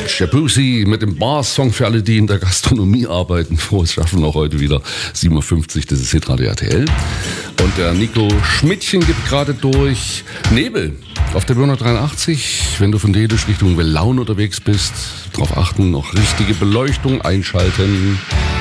Shabuzi mit dem Bar-Song für alle, die in der Gastronomie arbeiten. Frohes Schaffen auch heute wieder. 7.50 Uhr, das ist Hitradio RTL. Und der Nico Schmidtchen gibt gerade durch Nebel auf der Burner 83. Wenn du von Delitzsch Richtung Welaun unterwegs bist, darauf achten, noch richtige Beleuchtung einschalten.